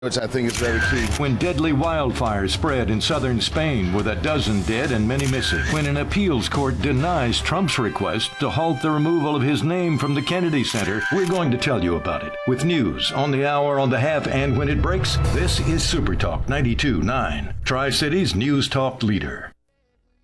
which I think is very key. When deadly wildfires spread in southern Spain with a dozen dead and many missing. When an appeals court denies Trump's request to halt the removal of his name from the Kennedy Center, we're going to tell you about it. With news on the hour, on the half, and when it breaks, this is Super Talk 92.9, Tri-Cities News Talk leader.